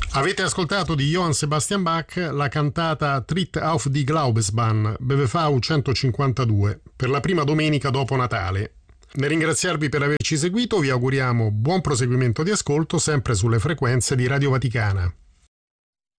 Avete ascoltato di Johann Sebastian Bach la cantata Tritt auf die Glaubensbahn, BWV 152, per la prima domenica dopo Natale. Nel ringraziarvi per averci seguito, vi auguriamo buon proseguimento di ascolto sempre sulle frequenze di Radio Vaticana.